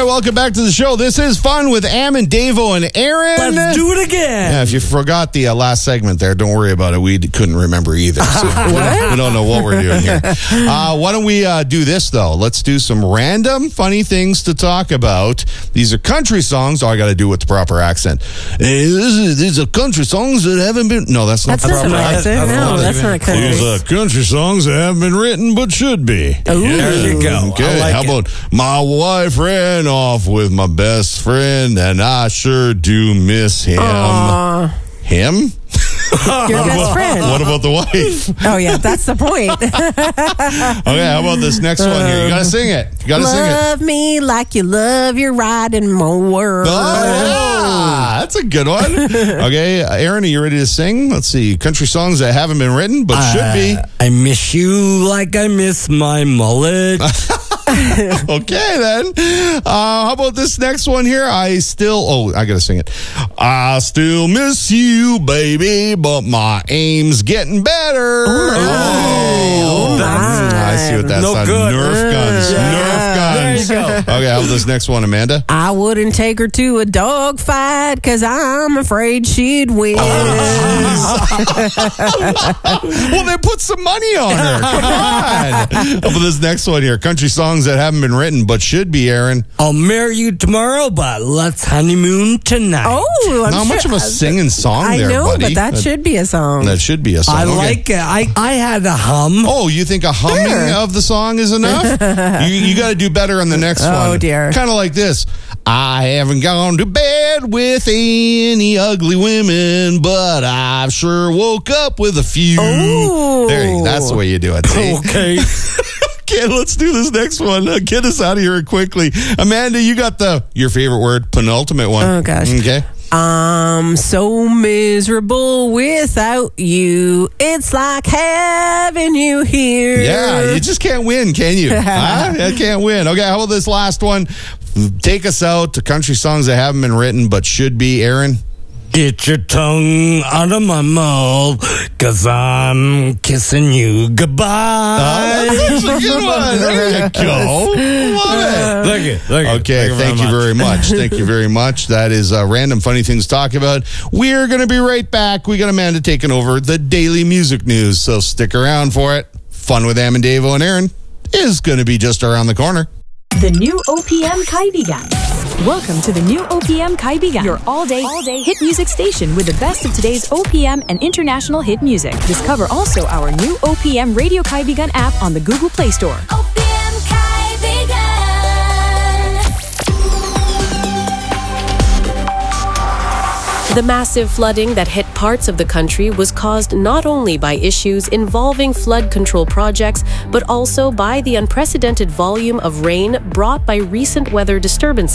right, welcome back to the show. This is Fun with Am and Davo and Aaron. Let's do it again. Yeah, if you forgot the last segment there, don't worry about it. We couldn't remember either. So we don't know what we're doing here. Why don't we do this, though? Let's do some random funny things to talk about. These are country songs. All I got to do with the proper accent. These are country songs that haven't been... No, that's not the proper accent. No, that's not country. These are country songs that haven't been written but should be. Ooh. There you go. Okay, like how about my wife ran off with my best friend and I sure do miss him. Him? Your best friend. What about the wife? Oh, yeah, that's the point. Okay, how about this next one here? You got to sing it. You got to sing it. Love me like you love your riding mower. Oh, yeah. That's a good one. Okay, Aaron, are you ready to sing? Let's see. Country songs that haven't been written but should be. I miss you like I miss my mullet. Okay, then. How about this next one here? I gotta sing it. I still miss you, baby, but my aim's getting better. I see what that's No on. good. Nerf guns. Nerf guns. There you go. Okay, how about this next one, Amanda? I wouldn't take her to a dog fight because I'm afraid she'd win. Well, then put some money on her. Come on. How about this next one here? Country songs that haven't been written but should be, Aaron. I'll marry you tomorrow, but let's honeymoon tonight. Oh, I'm Not sure. much of a singing song I there, know, buddy. but that should be a song. That should be a song. I Okay. like it. I had a hum. Oh, you think a humming Sure. of the song is enough? you got to do better on the next one. Oh, dear. Kind of like this. I haven't gone to bed with any ugly women, but I've sure woke up with a few. Ooh. That's the way you do it. See? Okay. Okay, let's do this next one. Get us out of here quickly. Amanda, you got your favorite word, penultimate one. Oh, gosh. Okay. I'm so miserable without you. It's like having you here. Yeah, you just can't win, can you? You can't win. Okay, how about this last one? Take us out to country songs that haven't been written but should be, Aaron. Get your tongue out of my mouth, 'cause I'm kissing you goodbye. That's a good one. There you go. Love it. Thank you. Okay, thank you very much. Thank you very much. That is random funny things to talk about. We're going to be right back. We got Amanda taking over the daily music news, so stick around for it. Fun with Am and Davo and Aaron is going to be just around the corner. The new OPM Kaibigan. Welcome to the new OPM Kaibigan, your all-day hit music station with the best of today's OPM and international hit music. Discover also our new OPM Radio Kaibigan app on the Google Play Store. OPM Kaibigan. The massive flooding that hit parts of the country was caused not only by issues involving flood control projects, but also by the unprecedented volume of rain brought by recent weather disturbances.